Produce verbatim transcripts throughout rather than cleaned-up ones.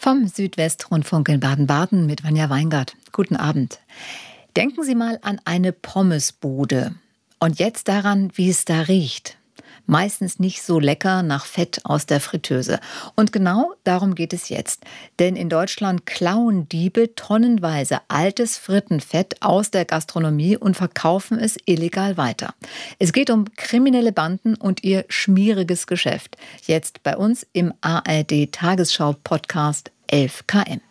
Vom Südwestrundfunk in Baden-Baden mit Vanja Weingart. Guten Abend. Denken Sie mal an eine Pommesbude und jetzt daran, wie es da riecht. Meistens nicht so lecker nach Fett aus der Fritteuse. Und genau darum geht es jetzt. Denn in Deutschland klauen Diebe tonnenweise altes Frittenfett aus der Gastronomie und verkaufen es illegal weiter. Es geht um kriminelle Banden und ihr schmieriges Geschäft. Jetzt bei uns im A R D-Tagesschau-Podcast elf K M.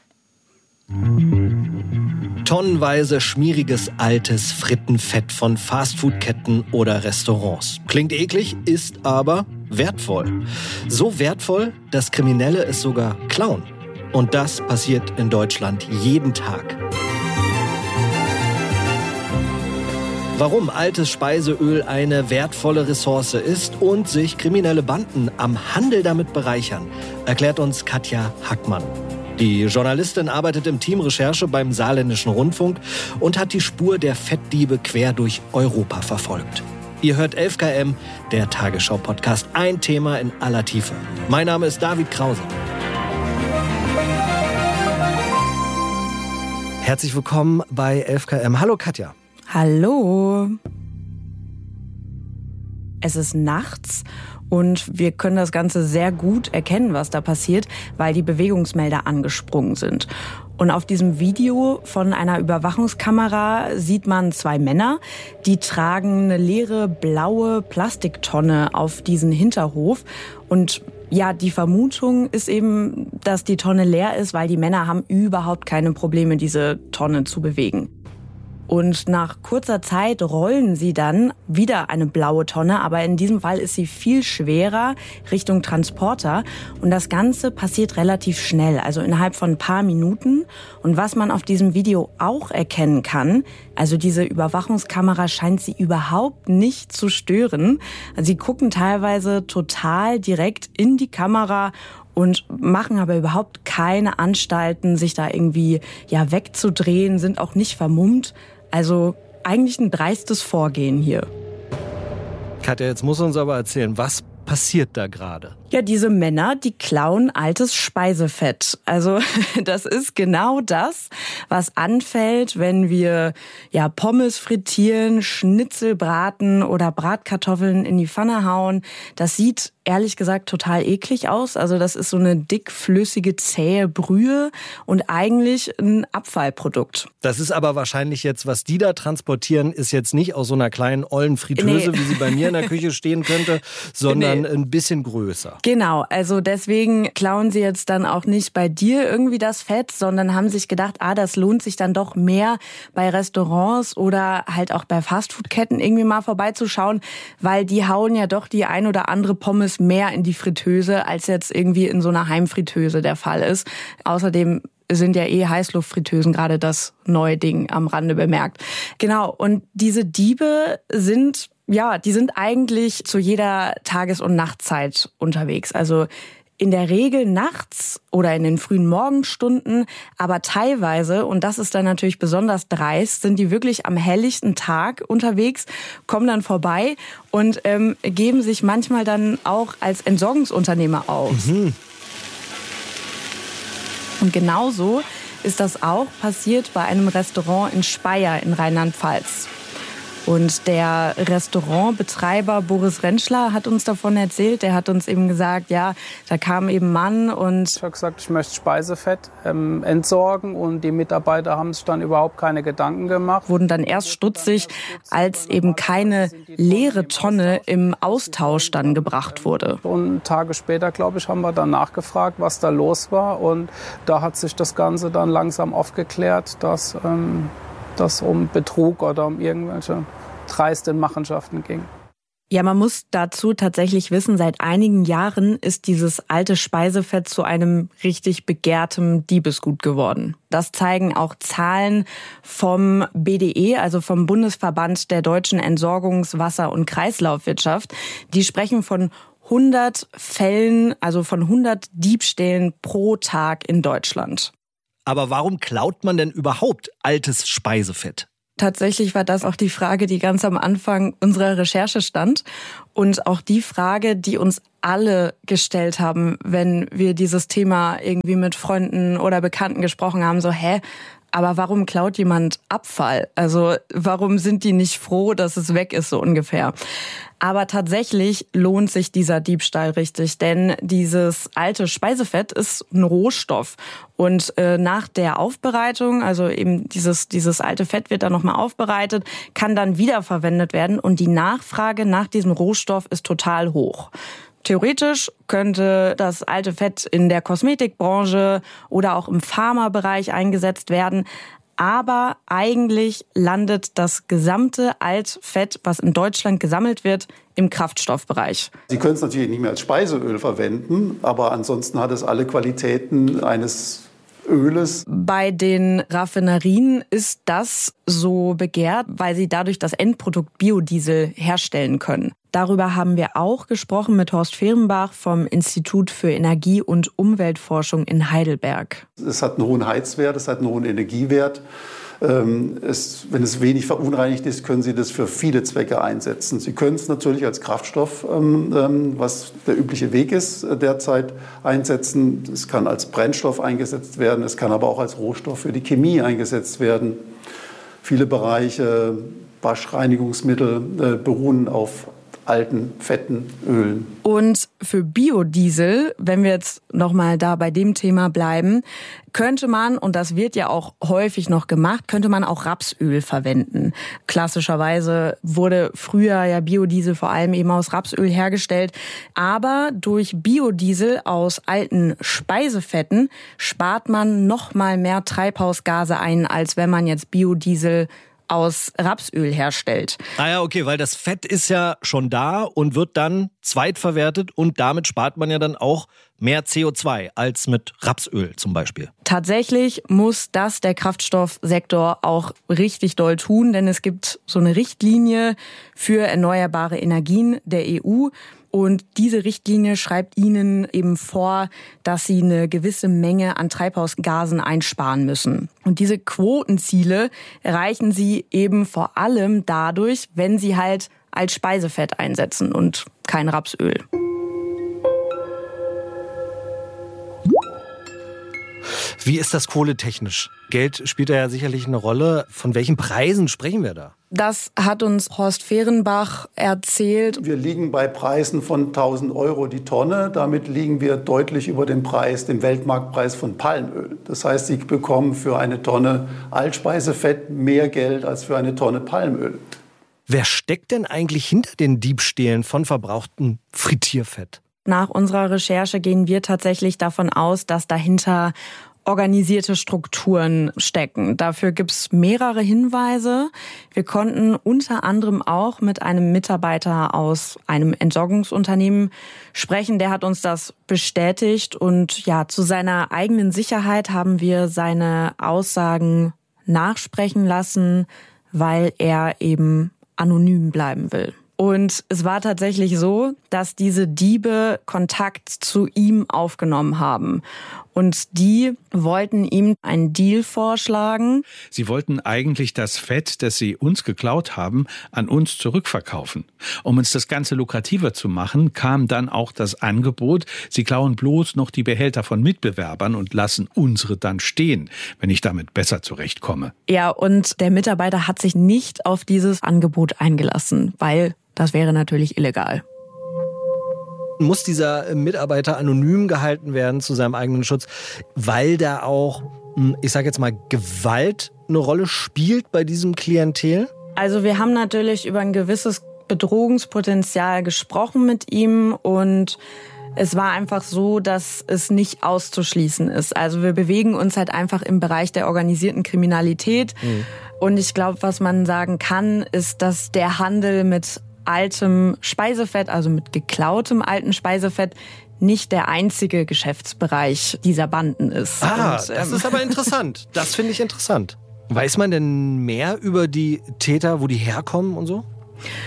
Tonnenweise schmieriges altes Frittenfett von Fastfood-Ketten oder Restaurants. Klingt eklig, ist aber wertvoll. So wertvoll, dass Kriminelle es sogar klauen. Und das passiert in Deutschland jeden Tag. Warum altes Speiseöl eine wertvolle Ressource ist und sich kriminelle Banden am Handel damit bereichern, erklärt uns Katja Hackmann. Die Journalistin arbeitet im Team Recherche beim Saarländischen Rundfunk und hat die Spur der Fettdiebe quer durch Europa verfolgt. Ihr hört elf K M, der Tagesschau-Podcast. Ein Thema in aller Tiefe. Mein Name ist David Krause. Herzlich willkommen bei elf K M. Hallo Katja. Hallo. Es ist nachts und wir können das Ganze sehr gut erkennen, was da passiert, weil die Bewegungsmelder angesprungen sind. Und auf diesem Video von einer Überwachungskamera sieht man zwei Männer, die tragen eine leere blaue Plastiktonne auf diesen Hinterhof. Und ja, die Vermutung ist eben, dass die Tonne leer ist, weil die Männer haben überhaupt keine Probleme, diese Tonne zu bewegen. Und nach kurzer Zeit rollen sie dann wieder eine blaue Tonne, aber in diesem Fall ist sie viel schwerer Richtung Transporter. Und das Ganze passiert relativ schnell, also innerhalb von ein paar Minuten. Und was man auf diesem Video auch erkennen kann, also diese Überwachungskamera scheint sie überhaupt nicht zu stören. Sie gucken teilweise total direkt in die Kamera und machen aber überhaupt keine Anstalten, sich da irgendwie ja wegzudrehen, sind auch nicht vermummt. Also eigentlich ein dreistes Vorgehen hier. Katja, jetzt musst du uns aber erzählen, was passiert da gerade? Ja, diese Männer, die klauen altes Speisefett. Also das ist genau das, was anfällt, wenn wir ja Pommes frittieren, Schnitzel braten oder Bratkartoffeln in die Pfanne hauen. Das sieht ehrlich gesagt total eklig aus. Also das ist so eine dickflüssige, zähe Brühe und eigentlich ein Abfallprodukt. Das ist aber wahrscheinlich jetzt, was die da transportieren, ist jetzt nicht aus so einer kleinen ollen Fritteuse, nee, wie sie bei mir in der Küche stehen könnte, sondern nee, ein bisschen größer. Genau, also deswegen klauen sie jetzt dann auch nicht bei dir irgendwie das Fett, sondern haben sich gedacht, ah, das lohnt sich dann doch mehr bei Restaurants oder halt auch bei Fastfood-Ketten irgendwie mal vorbeizuschauen, weil die hauen ja doch die ein oder andere Pommes mehr in die Fritteuse, als jetzt irgendwie in so einer Heimfritteuse der Fall ist. Außerdem sind ja eh Heißluftfritteusen gerade das neue Ding am Rande bemerkt. Genau, und diese Diebe sind, ja, die sind eigentlich zu jeder Tages- und Nachtzeit unterwegs. Also in der Regel nachts oder in den frühen Morgenstunden, aber teilweise, und das ist dann natürlich besonders dreist, sind die wirklich am helllichten Tag unterwegs, kommen dann vorbei und ähm, geben sich manchmal dann auch als Entsorgungsunternehmer aus. Mhm. Und genauso ist das auch passiert bei einem Restaurant in Speyer in Rheinland-Pfalz. Und der Restaurantbetreiber Boris Rentschler hat uns davon erzählt. Der hat uns eben gesagt, ja, da kam eben ein Mann und... Ich habe gesagt, ich möchte Speisefett ähm, entsorgen und die Mitarbeiter haben sich dann überhaupt keine Gedanken gemacht. Wurden dann erst stutzig, als eben keine leere Tonne im Austausch dann gebracht wurde. Und Tage später, glaube ich, haben wir dann nachgefragt, was da los war. Und da hat sich das Ganze dann langsam aufgeklärt, dass... Ähm, dass um Betrug oder um irgendwelche dreisten Machenschaften ging. Ja, man muss dazu tatsächlich wissen, seit einigen Jahren ist dieses alte Speisefett zu einem richtig begehrtem Diebesgut geworden. Das zeigen auch Zahlen vom B D E, also vom Bundesverband der deutschen Entsorgungs-, Wasser- und Kreislaufwirtschaft. Die sprechen von hundert Fällen, also von hundert Diebstählen pro Tag in Deutschland. Aber warum klaut man denn überhaupt altes Speisefett? Tatsächlich war das auch die Frage, die ganz am Anfang unserer Recherche stand und auch die Frage, die uns alle gestellt haben, wenn wir dieses Thema irgendwie mit Freunden oder Bekannten gesprochen haben, so, hä, aber warum klaut jemand Abfall? Also warum sind die nicht froh, dass es weg ist, so ungefähr? Aber tatsächlich lohnt sich dieser Diebstahl richtig, denn dieses alte Speisefett ist ein Rohstoff. Und äh, nach der Aufbereitung, also eben dieses, dieses alte Fett wird dann nochmal aufbereitet, kann dann wiederverwendet werden und die Nachfrage nach diesem Rohstoff ist total hoch. Theoretisch könnte das alte Fett in der Kosmetikbranche oder auch im Pharmabereich eingesetzt werden. Aber eigentlich landet das gesamte Altfett, was in Deutschland gesammelt wird, im Kraftstoffbereich. Sie können es natürlich nicht mehr als Speiseöl verwenden, aber ansonsten hat es alle Qualitäten eines Öles. Bei den Raffinerien ist das so begehrt, weil sie dadurch das Endprodukt Biodiesel herstellen können. Darüber haben wir auch gesprochen mit Horst Fehrenbach vom Institut für Energie- und Umweltforschung in Heidelberg. Es hat einen hohen Heizwert, es hat einen hohen Energiewert. Es, wenn es wenig verunreinigt ist, können Sie das für viele Zwecke einsetzen. Sie können es natürlich als Kraftstoff, was der übliche Weg ist, derzeit einsetzen. Es kann als Brennstoff eingesetzt werden, es kann aber auch als Rohstoff für die Chemie eingesetzt werden. Viele Bereiche, Waschreinigungsmittel beruhen auf alten, fetten Ölen. Und für Biodiesel, wenn wir jetzt nochmal da bei dem Thema bleiben, könnte man, und das wird ja auch häufig noch gemacht, könnte man auch Rapsöl verwenden. Klassischerweise wurde früher ja Biodiesel vor allem eben aus Rapsöl hergestellt. Aber durch Biodiesel aus alten Speisefetten spart man noch mal mehr Treibhausgase ein, als wenn man jetzt Biodiesel aus Rapsöl herstellt. Ah ja, okay, weil das Fett ist ja schon da und wird dann zweitverwertet und damit spart man ja dann auch mehr C O zwei als mit Rapsöl zum Beispiel. Tatsächlich muss das der Kraftstoffsektor auch richtig doll tun, denn es gibt so eine Richtlinie für erneuerbare Energien der E U. Und diese Richtlinie schreibt Ihnen eben vor, dass Sie eine gewisse Menge an Treibhausgasen einsparen müssen. Und diese Quotenziele erreichen Sie eben vor allem dadurch, wenn Sie halt als Speisefett einsetzen und kein Rapsöl. Wie ist das kohletechnisch? Geld spielt da ja sicherlich eine Rolle. Von welchen Preisen sprechen wir da? Das hat uns Horst Fehrenbach erzählt. Wir liegen bei Preisen von tausend Euro die Tonne. Damit liegen wir deutlich über dem Preis, dem Weltmarktpreis von Palmöl. Das heißt, Sie bekommen für eine Tonne Altspeisefett mehr Geld als für eine Tonne Palmöl. Wer steckt denn eigentlich hinter den Diebstählen von verbrauchtem Frittierfett? Nach unserer Recherche gehen wir tatsächlich davon aus, dass dahinter organisierte Strukturen stecken. Dafür gibt's mehrere Hinweise. Wir konnten unter anderem auch mit einem Mitarbeiter aus einem Entsorgungsunternehmen sprechen. Der hat uns das bestätigt und ja, zu seiner eigenen Sicherheit haben wir seine Aussagen nachsprechen lassen, weil er eben anonym bleiben will. Und es war tatsächlich so, dass diese Diebe Kontakt zu ihm aufgenommen haben. Und die wollten ihm einen Deal vorschlagen. Sie wollten eigentlich das Fett, das sie uns geklaut haben, an uns zurückverkaufen. Um uns das Ganze lukrativer zu machen, kam dann auch das Angebot, sie klauen bloß noch die Behälter von Mitbewerbern und lassen unsere dann stehen, wenn ich damit besser zurechtkomme. Ja, und der Mitarbeiter hat sich nicht auf dieses Angebot eingelassen, weil das wäre natürlich illegal. Muss dieser Mitarbeiter anonym gehalten werden zu seinem eigenen Schutz, weil da auch, ich sage jetzt mal, Gewalt eine Rolle spielt bei diesem Klientel? Also wir haben natürlich über ein gewisses Bedrohungspotenzial gesprochen mit ihm und es war einfach so, dass es nicht auszuschließen ist. Also wir bewegen uns halt einfach im Bereich der organisierten Kriminalität. Mhm. Und ich glaube, was man sagen kann, ist, dass der Handel mit altem Speisefett, also mit geklautem alten Speisefett, nicht der einzige Geschäftsbereich dieser Banden ist. Ah, und, ähm, das ist aber interessant. Das finde ich interessant. Weiß man denn mehr über die Täter, wo die herkommen und so?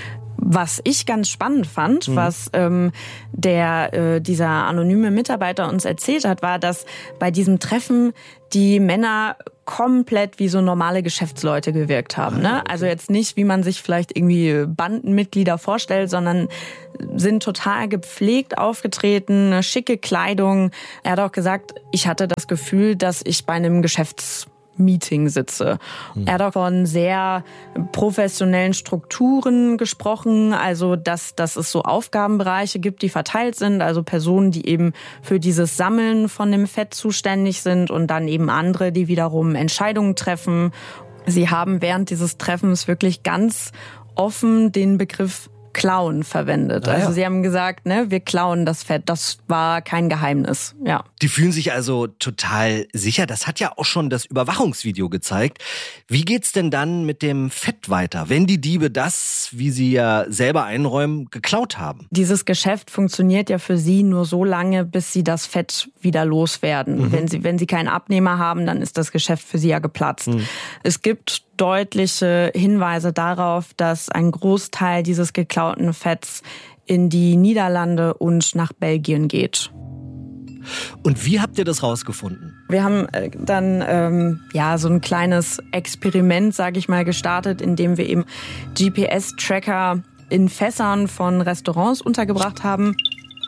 Was ich ganz spannend fand, mhm. was ähm, der äh, dieser anonyme Mitarbeiter uns erzählt hat, war, dass bei diesem Treffen die Männer komplett wie so normale Geschäftsleute gewirkt haben. Ne? Also jetzt nicht, wie man sich vielleicht irgendwie Bandenmitglieder vorstellt, sondern sind total gepflegt aufgetreten, eine schicke Kleidung. Er hat auch gesagt, ich hatte das Gefühl, dass ich bei einem Geschäfts Meeting sitze. Hm. Er hat auch von sehr professionellen Strukturen gesprochen, also dass, dass es so Aufgabenbereiche gibt, die verteilt sind, also Personen, die eben für dieses Sammeln von dem Fett zuständig sind und dann eben andere, die wiederum Entscheidungen treffen. Sie haben während dieses Treffens wirklich ganz offen den Begriff Klauen verwendet. Ah, ja. Also sie haben gesagt, ne, wir klauen das Fett. Das war kein Geheimnis. Ja. Die fühlen sich also total sicher. Das hat ja auch schon das Überwachungsvideo gezeigt. Wie geht's denn dann mit dem Fett weiter, wenn die Diebe das, wie sie ja selber einräumen, geklaut haben? Dieses Geschäft funktioniert ja für sie nur so lange, bis sie das Fett wieder loswerden. Mhm. Wenn sie, wenn sie keinen Abnehmer haben, dann ist das Geschäft für sie ja geplatzt. Mhm. Es gibt deutliche Hinweise darauf, dass ein Großteil dieses geklauten Fetts in die Niederlande und nach Belgien geht. Und wie habt ihr das rausgefunden? Wir haben dann ähm, ja so ein kleines Experiment, sage ich mal, gestartet, indem wir eben G P S-Tracker in Fässern von Restaurants untergebracht haben.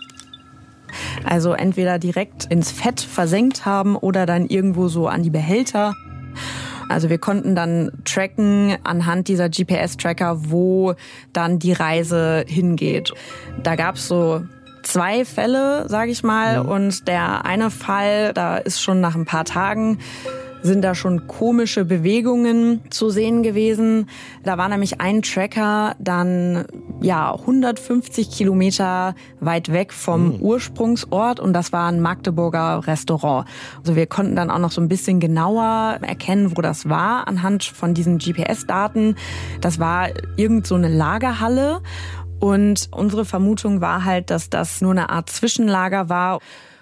Also entweder direkt ins Fett versenkt haben oder dann irgendwo so an die Behälter. Also wir konnten dann tracken anhand dieser G P S-Tracker, wo dann die Reise hingeht. Da gab's so zwei Fälle, sage ich mal. Mhm. Und der eine Fall, da ist schon nach ein paar Tagen, sind da schon komische Bewegungen zu sehen gewesen. Da war nämlich ein Tracker dann ja hundertfünfzig Kilometer weit weg vom mhm. Ursprungsort und das war ein Magdeburger Restaurant. Also wir konnten dann auch noch so ein bisschen genauer erkennen, wo das war anhand von diesen G P S-Daten. Das war irgend so eine Lagerhalle und unsere Vermutung war halt, dass das nur eine Art Zwischenlager war.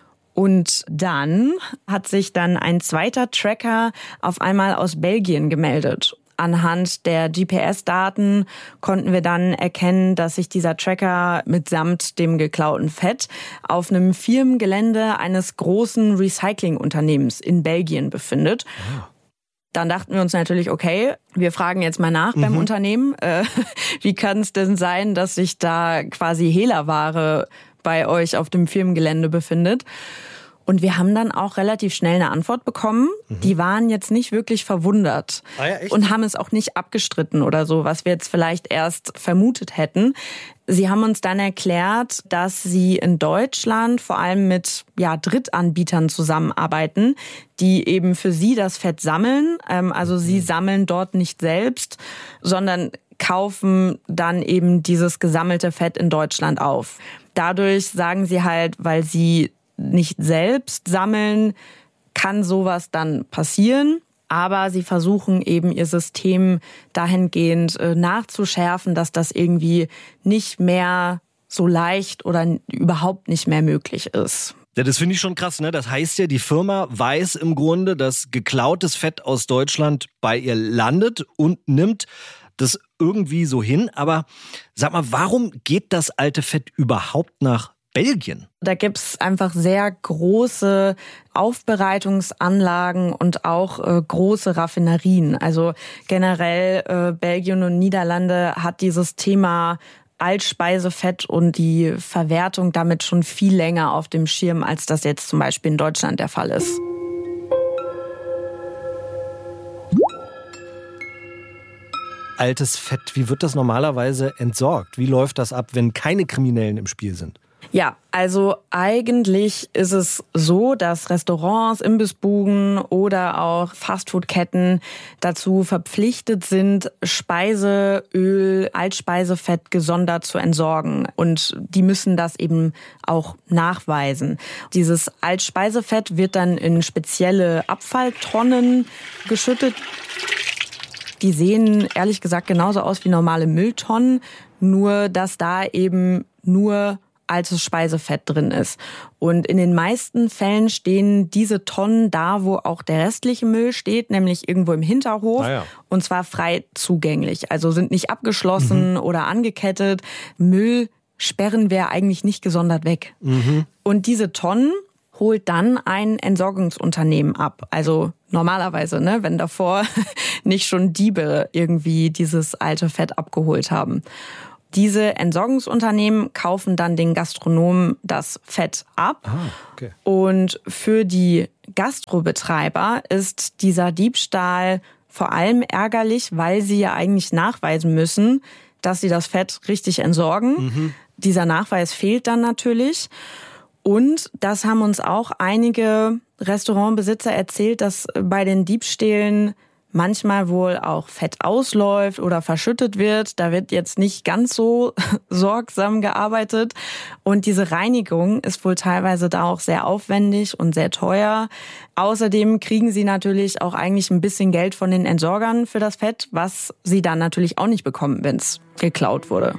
Und dann hat sich dann ein zweiter Tracker auf einmal aus Belgien gemeldet. Anhand der G P S-Daten konnten wir dann erkennen, dass sich dieser Tracker mitsamt dem geklauten Fett auf einem Firmengelände eines großen Recyclingunternehmens in Belgien befindet. Oh. Dann dachten wir uns natürlich, okay, wir fragen jetzt mal nach mhm. beim Unternehmen. Äh, wie kann es denn sein, dass sich da quasi Hehlerware bei euch auf dem Firmengelände befindet? Und wir haben dann auch relativ schnell eine Antwort bekommen. Mhm. Die waren jetzt nicht wirklich verwundert ah ja, echt? Und haben es auch nicht abgestritten oder so, was wir jetzt vielleicht erst vermutet hätten. Sie haben uns dann erklärt, dass sie in Deutschland vor allem mit ja, Drittanbietern zusammenarbeiten, die eben für sie das Fett sammeln. Also sie sammeln dort nicht selbst, sondern kaufen dann eben dieses gesammelte Fett in Deutschland auf. Dadurch sagen sie halt, weil sie nicht selbst sammeln, kann sowas dann passieren. Aber sie versuchen eben ihr System dahingehend äh, nachzuschärfen, dass das irgendwie nicht mehr so leicht oder überhaupt nicht mehr möglich ist. Ja, das finde ich schon krass, ne? Das heißt ja, die Firma weiß im Grunde, dass geklautes Fett aus Deutschland bei ihr landet und nimmt das irgendwie so hin. Aber sag mal, warum geht das alte Fett überhaupt nach Belgien? Da gibt's einfach sehr große Aufbereitungsanlagen und auch äh, große Raffinerien. Also generell äh, Belgien und Niederlande hat dieses Thema Altspeisefett und die Verwertung damit schon viel länger auf dem Schirm, als das jetzt zum Beispiel in Deutschland der Fall ist. Altes Fett, wie wird das normalerweise entsorgt? Wie läuft das ab, wenn keine Kriminellen im Spiel sind? Ja, also eigentlich ist es so, dass Restaurants, Imbissbuden oder auch Fastfood-Ketten dazu verpflichtet sind, Speiseöl, Altspeisefett gesondert zu entsorgen. Und die müssen das eben auch nachweisen. Dieses Altspeisefett wird dann in spezielle Abfalltonnen geschüttet. Die sehen ehrlich gesagt genauso aus wie normale Mülltonnen, nur dass da eben nur altes Speisefett drin ist. Und in den meisten Fällen stehen diese Tonnen da, wo auch der restliche Müll steht, nämlich irgendwo im Hinterhof. Ah ja. Und zwar frei zugänglich. Also sind nicht abgeschlossen mhm. oder angekettet. Müll sperren wir eigentlich nicht gesondert weg. Mhm. Und diese Tonnen holt dann ein Entsorgungsunternehmen ab. Also normalerweise, ne, wenn davor nicht schon Diebe irgendwie dieses alte Fett abgeholt haben. Diese Entsorgungsunternehmen kaufen dann den Gastronomen das Fett ab. Ah, okay. Und für die Gastrobetreiber ist dieser Diebstahl vor allem ärgerlich, weil sie ja eigentlich nachweisen müssen, dass sie das Fett richtig entsorgen. Mhm. Dieser Nachweis fehlt dann natürlich. Und das haben uns auch einige Restaurantbesitzer erzählt, dass bei den Diebstählen manchmal wohl auch Fett ausläuft oder verschüttet wird. Da wird jetzt nicht ganz so sorgsam gearbeitet. Und diese Reinigung ist wohl teilweise da auch sehr aufwendig und sehr teuer. Außerdem kriegen sie natürlich auch eigentlich ein bisschen Geld von den Entsorgern für das Fett, was sie dann natürlich auch nicht bekommen, wenn es geklaut wurde.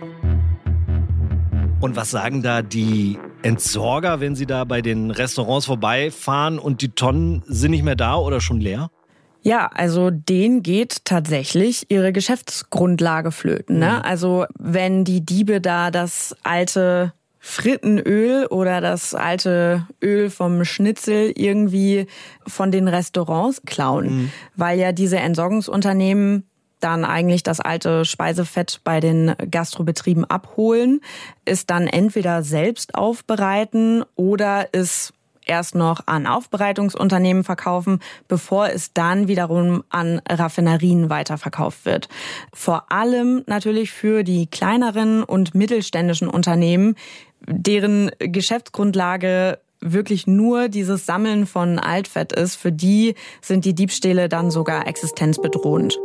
Und was sagen da die Entsorger, wenn sie da bei den Restaurants vorbeifahren und die Tonnen sind nicht mehr da oder schon leer? Ja, also denen geht tatsächlich ihre Geschäftsgrundlage flöten. Ne? Mhm. Also wenn die Diebe da das alte Frittenöl oder das alte Öl vom Schnitzel irgendwie von den Restaurants klauen, mhm. weil ja diese Entsorgungsunternehmen dann eigentlich das alte Speisefett bei den Gastrobetrieben abholen, es dann entweder selbst aufbereiten oder es erst noch an Aufbereitungsunternehmen verkaufen, bevor es dann wiederum an Raffinerien weiterverkauft wird. Vor allem natürlich für die kleineren und mittelständischen Unternehmen, deren Geschäftsgrundlage wirklich nur dieses Sammeln von Altfett ist, für die sind die Diebstähle dann sogar existenzbedrohend.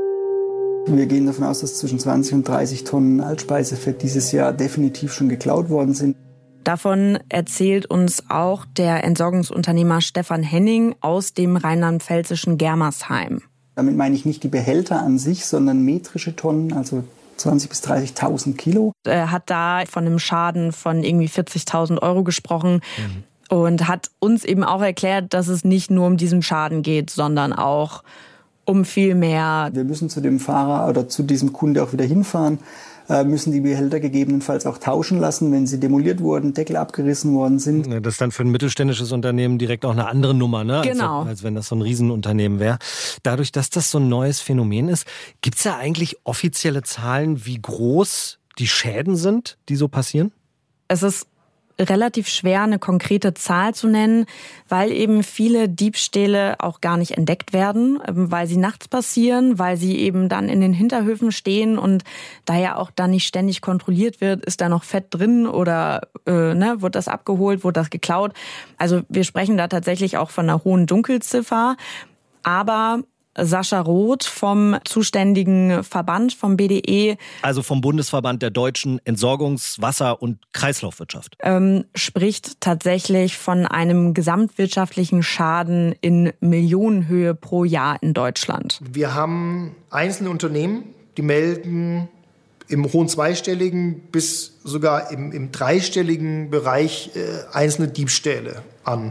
Wir gehen davon aus, dass zwischen zwanzig und dreißig Tonnen Altspeisefett dieses Jahr definitiv schon geklaut worden sind. Davon erzählt uns auch der Entsorgungsunternehmer Stefan Henning aus dem rheinland-pfälzischen Germersheim. Damit meine ich nicht die Behälter an sich, sondern metrische Tonnen, also zwanzigtausend bis dreißigtausend Kilo. Er hat da von einem Schaden von irgendwie vierzigtausend Euro gesprochen mhm. und hat uns eben auch erklärt, dass es nicht nur um diesen Schaden geht, sondern auch um viel mehr. Wir müssen zu dem Fahrer oder zu diesem Kunde auch wieder hinfahren, müssen die Behälter gegebenenfalls auch tauschen lassen, wenn sie demoliert wurden, Deckel abgerissen worden sind. Das ist dann für ein mittelständisches Unternehmen direkt auch eine andere Nummer, ne? Genau. Als, als wenn das so ein Riesenunternehmen wäre. Dadurch, dass das so ein neues Phänomen ist, gibt es ja eigentlich offizielle Zahlen, wie groß die Schäden sind, die so passieren? Es ist relativ schwer, eine konkrete Zahl zu nennen, weil eben viele Diebstähle auch gar nicht entdeckt werden, weil sie nachts passieren, weil sie eben dann in den Hinterhöfen stehen und da ja auch dann nicht ständig kontrolliert wird, ist da noch Fett drin oder äh, ne, wird das abgeholt, wird das geklaut. Also wir sprechen da tatsächlich auch von einer hohen Dunkelziffer, aber Sascha Roth vom zuständigen Verband, vom B D E. Also vom Bundesverband der deutschen Entsorgungs-, Wasser- und Kreislaufwirtschaft. Ähm, spricht tatsächlich von einem gesamtwirtschaftlichen Schaden in Millionenhöhe pro Jahr in Deutschland. Wir haben einzelne Unternehmen, die melden im hohen zweistelligen bis sogar im, im dreistelligen Bereich äh, einzelne Diebstähle an.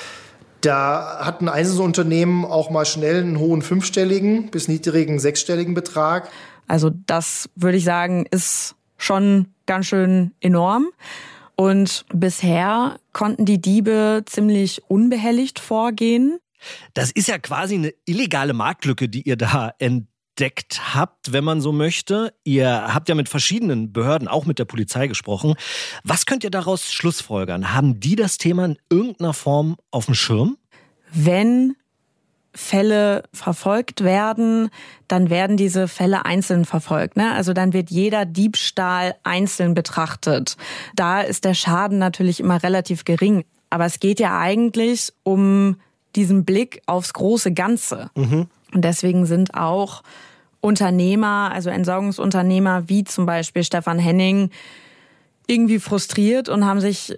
Da hat ein Einzelunternehmen auch mal schnell einen hohen fünfstelligen bis niedrigen sechsstelligen Betrag. Also das würde ich sagen, ist schon ganz schön enorm. Und bisher konnten die Diebe ziemlich unbehelligt vorgehen. Das ist ja quasi eine illegale Marktlücke, die ihr da entdeckt habt, wenn man so möchte. Ihr habt ja mit verschiedenen Behörden, auch mit der Polizei gesprochen. Was könnt ihr daraus schlussfolgern? Haben die das Thema in irgendeiner Form auf dem Schirm? Wenn Fälle verfolgt werden, dann werden diese Fälle einzeln verfolgt, ne? Also dann wird jeder Diebstahl einzeln betrachtet. Da ist der Schaden natürlich immer relativ gering. Aber es geht ja eigentlich um diesen Blick aufs große Ganze. Mhm. Und deswegen sind auch Unternehmer, also Entsorgungsunternehmer wie zum Beispiel Stefan Henning, irgendwie frustriert und haben sich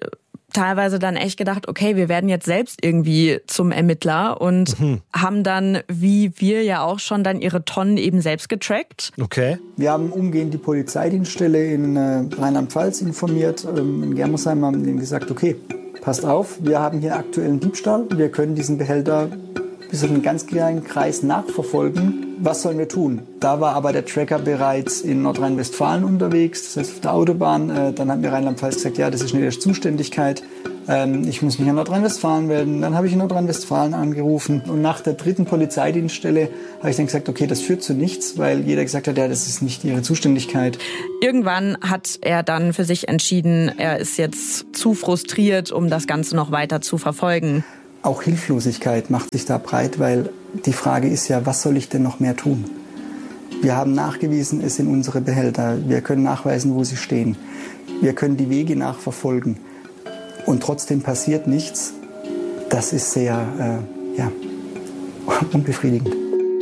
teilweise dann echt gedacht, okay, wir werden jetzt selbst irgendwie zum Ermittler und mhm. haben dann, wie wir ja auch schon, dann ihre Tonnen eben selbst getrackt. Okay. Wir haben umgehend die Polizeidienststelle in äh, Rheinland-Pfalz informiert. Ähm, in Germersheim haben denen gesagt, okay, passt auf, wir haben hier aktuellen Diebstahl. Wir können diesen Behälter bis auf einen ganz kleinen Kreis nachverfolgen. Was sollen wir tun? Da war aber der Tracker bereits in Nordrhein-Westfalen unterwegs, das heißt auf der Autobahn. Äh, dann hat mir Rheinland-Pfalz gesagt, ja, das ist nicht ihre Zuständigkeit. Ähm, ich muss mich an Nordrhein-Westfalen melden. Dann habe ich in Nordrhein-Westfalen angerufen. Und nach der dritten Polizeidienststelle habe ich dann gesagt, okay, das führt zu nichts, weil jeder gesagt hat, ja, das ist nicht ihre Zuständigkeit. Irgendwann hat er dann für sich entschieden, er ist jetzt zu frustriert, um das Ganze noch weiter zu verfolgen. Auch Hilflosigkeit macht sich da breit, weil die Frage ist ja, was soll ich denn noch mehr tun? Wir haben nachgewiesen, es sind unsere Behälter. Wir können nachweisen, wo sie stehen. Wir können die Wege nachverfolgen. Und trotzdem passiert nichts. Das ist sehr äh, ja, unbefriedigend.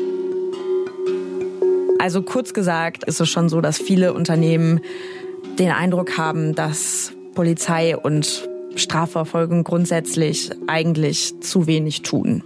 Also kurz gesagt ist es schon so, dass viele Unternehmen den Eindruck haben, dass Polizei und Strafverfolgung grundsätzlich eigentlich zu wenig tun.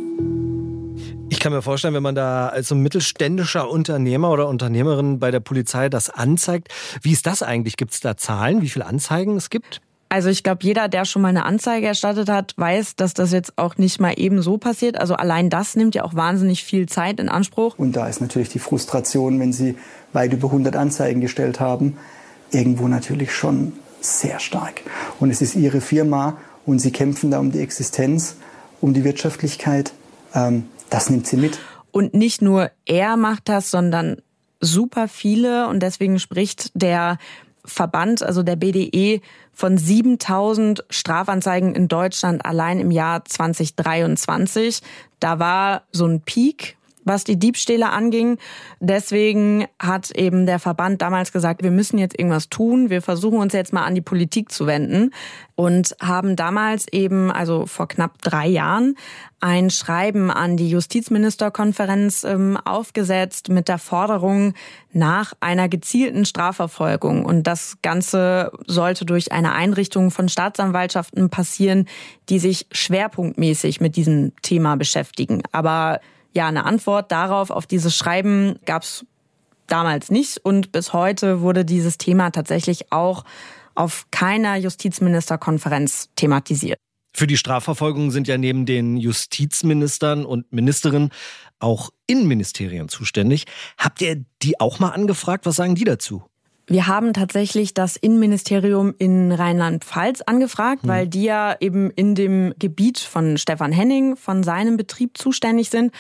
Ich kann mir vorstellen, wenn man da als so mittelständischer Unternehmer oder Unternehmerin bei der Polizei das anzeigt, wie ist das eigentlich? Gibt es da Zahlen, wie viele Anzeigen es gibt? Also ich glaube, jeder, der schon mal eine Anzeige erstattet hat, weiß, dass das jetzt auch nicht mal eben so passiert. Also allein das nimmt ja auch wahnsinnig viel Zeit in Anspruch. Und da ist natürlich die Frustration, wenn Sie weit über hundert Anzeigen gestellt haben, irgendwo natürlich schon sehr stark. Und es ist Ihre Firma und Sie kämpfen da um die Existenz, um die Wirtschaftlichkeit. Ähm, das nimmt Sie mit. Und nicht nur er macht das, sondern super viele. Und deswegen spricht der Verband, also der B D E, von siebentausend Strafanzeigen in Deutschland allein im Jahr zwanzig dreiundzwanzig. Da war so ein Peak, was die Diebstähle anging. Deswegen hat eben der Verband damals gesagt, wir müssen jetzt irgendwas tun. Wir versuchen uns jetzt mal an die Politik zu wenden und haben damals eben, also vor knapp drei Jahren, ein Schreiben an die Justizministerkonferenz ähm, aufgesetzt mit der Forderung nach einer gezielten Strafverfolgung. Und das Ganze sollte durch eine Einrichtung von Staatsanwaltschaften passieren, die sich schwerpunktmäßig mit diesem Thema beschäftigen. Aber ja, eine Antwort darauf, auf dieses Schreiben, gab es damals nicht. Und bis heute wurde dieses Thema tatsächlich auch auf keiner Justizministerkonferenz thematisiert. Für die Strafverfolgung sind ja neben den Justizministern und Ministerinnen auch Innenministerien zuständig. Habt ihr die auch mal angefragt? Was sagen die dazu? Wir haben tatsächlich das Innenministerium in Rheinland-Pfalz angefragt, weil die ja eben in dem Gebiet von Stefan Henning, von seinem Betrieb zuständig sind.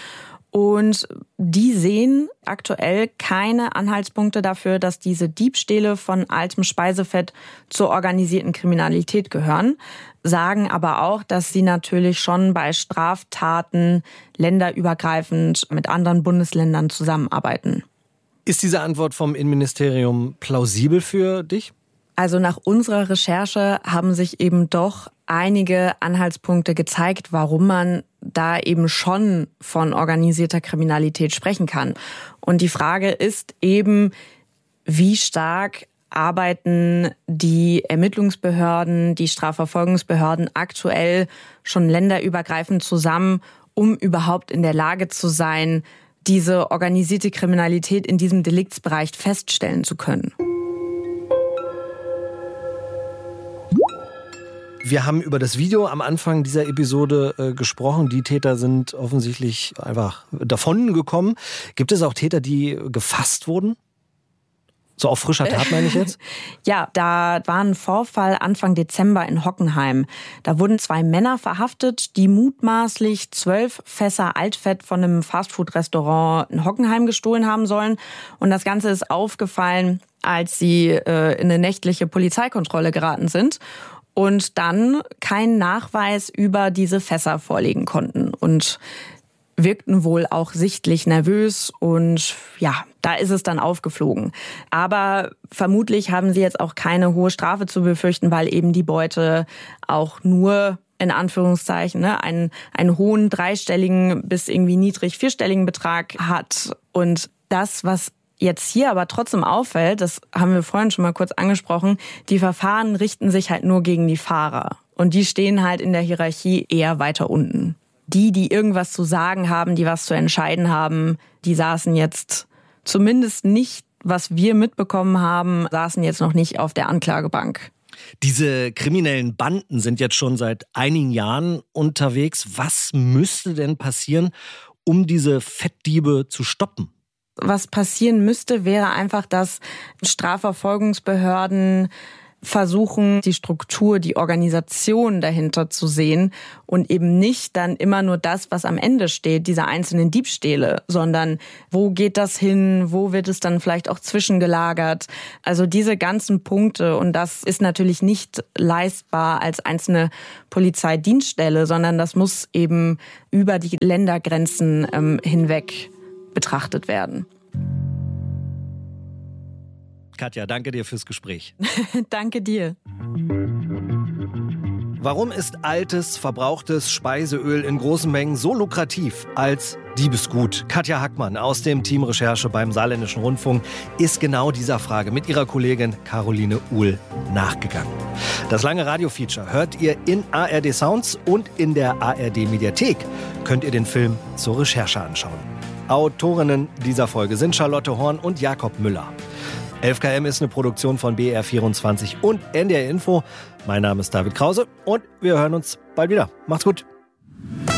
Und die sehen aktuell keine Anhaltspunkte dafür, dass diese Diebstähle von altem Speisefett zur organisierten Kriminalität gehören, sagen aber auch, dass sie natürlich schon bei Straftaten länderübergreifend mit anderen Bundesländern zusammenarbeiten. Ist diese Antwort vom Innenministerium plausibel für dich? Also nach unserer Recherche haben sich eben doch einige Anhaltspunkte gezeigt, warum man da eben schon von organisierter Kriminalität sprechen kann. Und die Frage ist eben, wie stark arbeiten die Ermittlungsbehörden, die Strafverfolgungsbehörden aktuell schon länderübergreifend zusammen, um überhaupt in der Lage zu sein, diese organisierte Kriminalität in diesem Deliktsbereich feststellen zu können. Wir haben über das Video am Anfang dieser Episode äh, gesprochen. Die Täter sind offensichtlich einfach davon gekommen. Gibt es auch Täter, die gefasst wurden? So auf frischer Tat meine ich jetzt? Ja, da war ein Vorfall Anfang Dezember in Hockenheim. Da wurden zwei Männer verhaftet, die mutmaßlich zwölf Fässer Altfett von einem Fastfood-Restaurant in Hockenheim gestohlen haben sollen. Und das Ganze ist aufgefallen, als sie äh, in eine nächtliche Polizeikontrolle geraten sind und dann keinen Nachweis über diese Fässer vorlegen konnten. Und wirkten wohl auch sichtlich nervös und ja, da ist es dann aufgeflogen. Aber vermutlich haben sie jetzt auch keine hohe Strafe zu befürchten, weil eben die Beute auch nur in Anführungszeichen ne, einen, einen hohen dreistelligen bis irgendwie niedrig vierstelligen Betrag hat. Und das, was jetzt hier aber trotzdem auffällt, das haben wir vorhin schon mal kurz angesprochen, die Verfahren richten sich halt nur gegen die Fahrer. Und die stehen halt in der Hierarchie eher weiter unten. Die, die irgendwas zu sagen haben, die was zu entscheiden haben, die saßen jetzt zumindest nicht, was wir mitbekommen haben, saßen jetzt noch nicht auf der Anklagebank. Diese kriminellen Banden sind jetzt schon seit einigen Jahren unterwegs. Was müsste denn passieren, um diese Fettdiebe zu stoppen? Was passieren müsste, wäre einfach, dass Strafverfolgungsbehörden versuchen, die Struktur, die Organisation dahinter zu sehen und eben nicht dann immer nur das, was am Ende steht, diese einzelnen Diebstähle, sondern wo geht das hin, wo wird es dann vielleicht auch zwischengelagert. Also diese ganzen Punkte, und das ist natürlich nicht leistbar als einzelne Polizeidienststelle, sondern das muss eben über die Ländergrenzen ähm, hinweg betrachtet werden. Katja, danke dir fürs Gespräch. Danke dir. Warum ist altes, verbrauchtes Speiseöl in großen Mengen so lukrativ als Diebesgut? Katja Hackmann aus dem Team Recherche beim Saarländischen Rundfunk ist genau dieser Frage mit ihrer Kollegin Caroline Uhl nachgegangen. Das lange Radiofeature hört ihr in A R D Sounds und in der A R D Mediathek könnt ihr den Film zur Recherche anschauen. Autorinnen dieser Folge sind Charlotte Horn und Jakob Müller. elf K M ist eine Produktion von B R vierundzwanzig und N D R Info. Mein Name ist David Krause und wir hören uns bald wieder. Macht's gut.